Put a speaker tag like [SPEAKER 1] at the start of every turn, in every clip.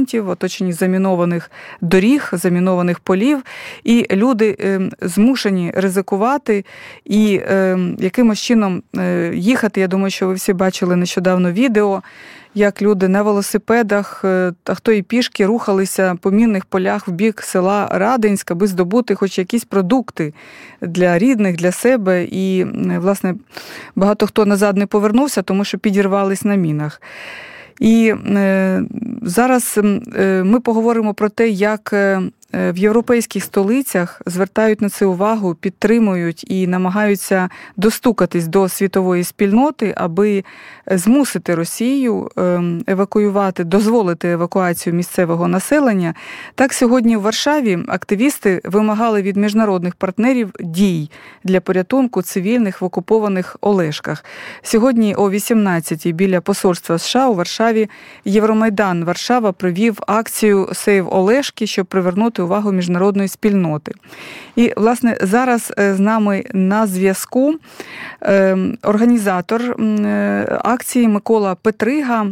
[SPEAKER 1] фронтів, в оточенні замінованих доріг, замінованих полів, і люди змушені ризикувати і якимось чином їхати. Я думаю, що ви всі бачили нещодавно відео, як люди на велосипедах, а хто і пішки рухалися по мінних полях в бік села Радинськ, аби здобути хоч якісь продукти для рідних, для себе. І, власне, багато хто назад не повернувся, тому що підірвались на мінах. І зараз ми поговоримо про те, як в європейських столицях звертають на це увагу, підтримують і намагаються достукатись до світової спільноти, аби змусити Росію евакуювати, дозволити евакуацію місцевого населення. Так, сьогодні в Варшаві активісти вимагали від міжнародних партнерів дій для порятунку цивільних в окупованих Олешках. Сьогодні о 18-й біля посольства США у Варшаві Євромайдан Варшава провів акцію «Сейв Олешки», щоб привернути увагу міжнародної спільноти. І, власне, зараз з нами на зв'язку організатор акції Микола Петрига.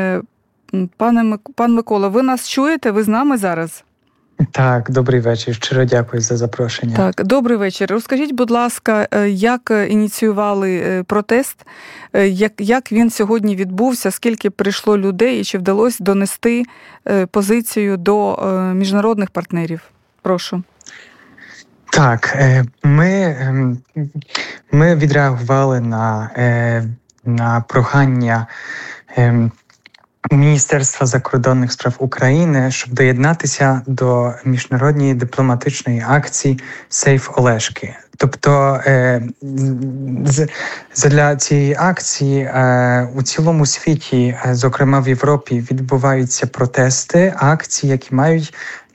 [SPEAKER 1] Пан Микола, ви нас чуєте? Ви з нами зараз?
[SPEAKER 2] Так, добрий вечір. Щиро дякую за запрошення.
[SPEAKER 1] Так, добрий вечір. Розкажіть, будь ласка, як ініціювали протест, як він сьогодні відбувся, скільки прийшло людей і чи вдалося донести позицію до міжнародних партнерів? Прошу.
[SPEAKER 2] Так, ми відреагували на прохання Міністерства закордонних справ України, щоб доєднатися до міжнародної дипломатичної акції «Сейв Олешки». Тобто для цієї акції у цілому світі, зокрема в Європі, відбуваються протести, акції, які мають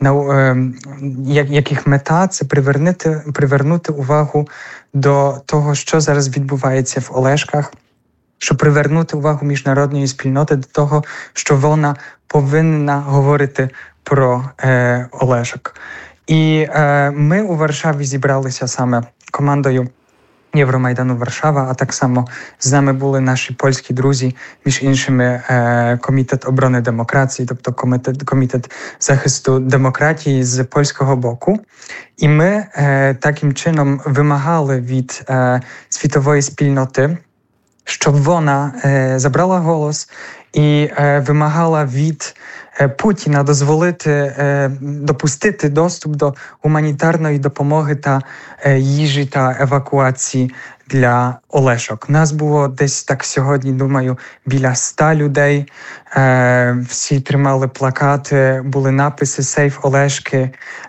[SPEAKER 2] яких мета – це привернути увагу до того, що зараз відбувається в Олешках, щоб привернути увагу міжнародної спільноти до того, що вона повинна говорити про Олешок. І ми у Варшаві зібралися саме командою Євромайдану Варшава, а так само з нами були наші польські друзі, між іншими Комітет оборони демократії, тобто Комітет захисту демократії з польського боку. І ми таким чином вимагали від світової спільноти, щоб вона забрала голос і вимагала від Путіна допустити доступ до гуманітарної допомоги та їжі та евакуації для Олешок. Нас було десь так сьогодні, думаю, біля 100 людей. Всі тримали плакати, були написи «Сейв Олешки».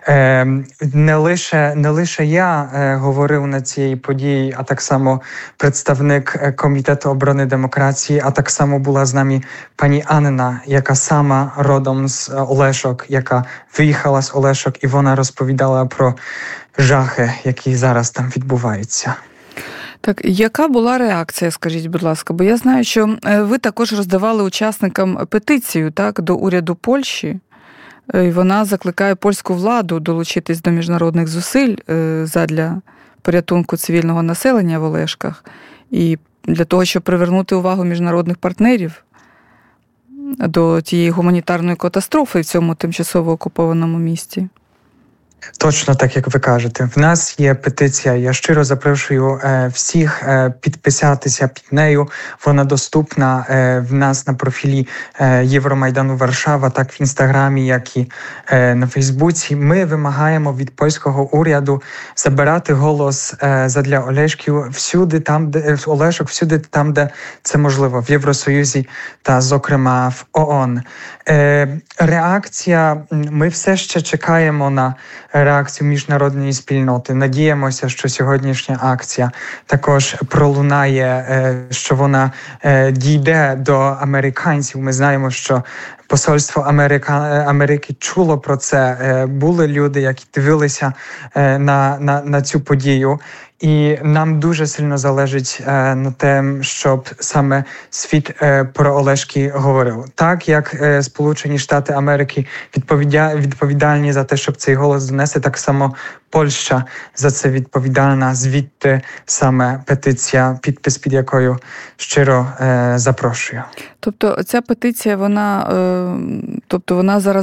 [SPEAKER 2] Не лише я говорив на цій події, а так само представник Комітету оборони демократії, а так само була з нами пані Анна, яка сама родом з Олешок, яка виїхала з Олешок, і вона розповідала про жахи, які зараз там відбуваються.
[SPEAKER 1] Так, яка була реакція, скажіть, будь ласка? Бо я знаю, що ви також роздавали учасникам петицію, так, до уряду Польщі. І вона закликає польську владу долучитись до міжнародних зусиль задля порятунку цивільного населення в Олешках і для того, щоб привернути увагу міжнародних партнерів до тієї гуманітарної катастрофи в цьому тимчасово окупованому місті.
[SPEAKER 2] Точно так, як ви кажете. В нас є петиція. Я щиро запрошую всіх підписатися під нею. Вона доступна в нас на профілі Євромайдану Варшава, так в Інстаграмі, як і на Фейсбуці. Ми вимагаємо від польського уряду забирати голос задля Олешків всюди там, де в Олешок, всюди там, де це можливо, в Євросоюзі та, зокрема, в ООН. Реакція, ми все ще чекаємо на реакцію міжнародної спільноти. Надіємося, що сьогоднішня акція також пролунає, що вона дійде до американців. Ми знаємо, що Посольство Америки чуло про це. Були люди, які дивилися на цю подію. І нам дуже сильно залежить на те, щоб саме світ про Олешки говорив. Так, як Сполучені Штати Америки відповідальні за те, щоб цей голос донести, так само Польща за це відповідальна. Звідти саме петиція, підпис під якою щиро запрошую.
[SPEAKER 1] Тобто ця петиція, вона зараз